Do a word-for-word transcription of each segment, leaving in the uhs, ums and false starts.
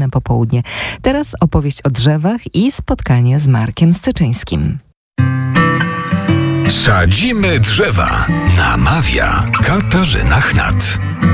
popołudnie. Teraz opowieść o drzewach i spotkanie z Markiem Styczyńskim. Sadzimy drzewa. Namawia Katarzyna Chnat.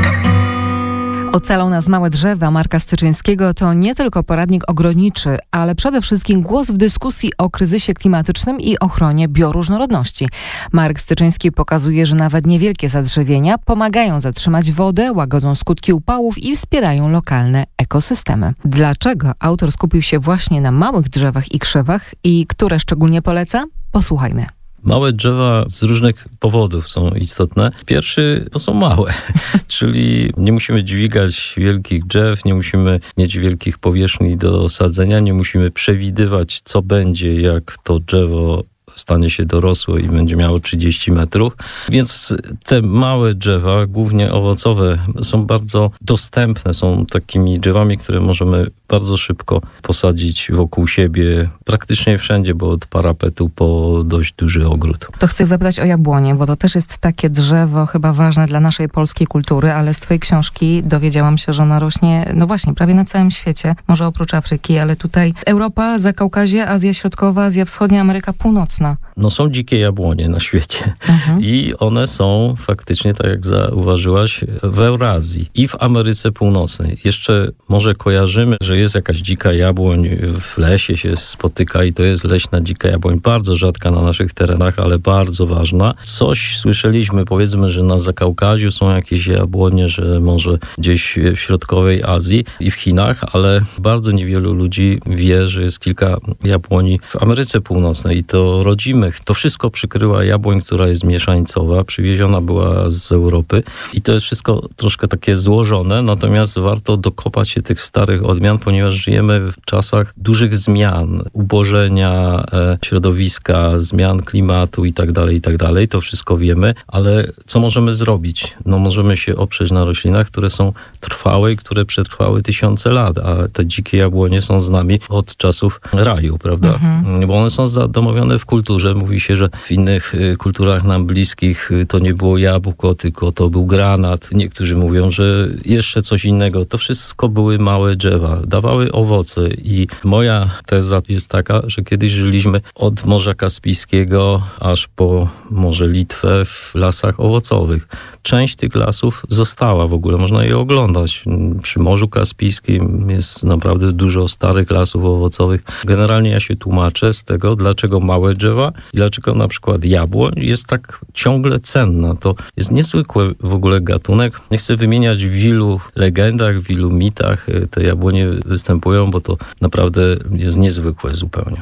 Ocalą nas małe drzewa Marka Styczyńskiego to nie tylko poradnik ogrodniczy, ale przede wszystkim głos w dyskusji o kryzysie klimatycznym i ochronie bioróżnorodności. Marek Styczyński pokazuje, że nawet niewielkie zadrzewienia pomagają zatrzymać wodę, łagodzą skutki upałów i wspierają lokalne ekosystemy. Dlaczego autor skupił się właśnie na małych drzewach i krzewach i które szczególnie poleca? Posłuchajmy. Małe drzewa z różnych powodów są istotne. Pierwszy, bo są małe, czyli nie musimy dźwigać wielkich drzew, nie musimy mieć wielkich powierzchni do sadzenia, nie musimy przewidywać, co będzie, jak to drzewo stanie się dorosłe i będzie miało trzydzieści metrów. Więc te małe drzewa, głównie owocowe, są bardzo dostępne. Są takimi drzewami, które możemy bardzo szybko posadzić wokół siebie, praktycznie wszędzie, bo od parapetu po dość duży ogród. To chcę zapytać o jabłonie, bo to też jest takie drzewo chyba ważne dla naszej polskiej kultury, ale z twojej książki dowiedziałam się, że ono rośnie, no właśnie, prawie na całym świecie, może oprócz Afryki, ale tutaj Europa, Zakaukazie, Azja Środkowa, Azja Wschodnia, Ameryka Północna. No są dzikie jabłonie na świecie mhm. i one są faktycznie, tak jak zauważyłaś, w Eurazji i w Ameryce Północnej. Jeszcze może kojarzymy, że jest jakaś dzika jabłoń, w lesie się spotyka i to jest leśna dzika jabłoń, bardzo rzadka na naszych terenach, ale bardzo ważna. Coś słyszeliśmy, powiedzmy, że na Zakaukaziu są jakieś jabłonie, że może gdzieś w środkowej Azji i w Chinach, ale bardzo niewielu ludzi wie, że jest kilka jabłoni w Ameryce Północnej i to rodzimych. To wszystko przykryła jabłoń, która jest mieszańcowa, przywieziona była z Europy i to jest wszystko troszkę takie złożone, natomiast warto dokopać się tych starych odmian, ponieważ żyjemy w czasach dużych zmian, ubożenia e, środowiska, zmian klimatu i tak dalej, i tak dalej. To wszystko wiemy, ale co możemy zrobić? No możemy się oprzeć na roślinach, które są trwałe i które przetrwały tysiące lat, a te dzikie jabłonie są z nami od czasów raju, prawda? Mhm. Bo one są zadomowione w kulturze. Mówi się, że w innych kulturach nam bliskich to nie było jabłko, tylko to był granat. Niektórzy mówią, że jeszcze coś innego. To wszystko były małe drzewa. Dawały owoce i moja teza jest taka, że kiedyś żyliśmy od Morza Kaspijskiego aż po Morze Litwę w lasach owocowych. Część tych lasów została w ogóle, można je oglądać. Przy Morzu Kaspijskim jest naprawdę dużo starych lasów owocowych. Generalnie ja się tłumaczę z tego, dlaczego małe drzewa i dlaczego na przykład jabłoń jest tak ciągle cenna. To jest niezwykły w ogóle gatunek. Nie chcę wymieniać w ilu legendach, w ilu mitach te jabłonie występują, bo to naprawdę jest niezwykłe zupełnie.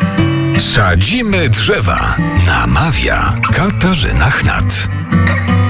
Sadzimy drzewa. Namawia Katarzyna Chnat.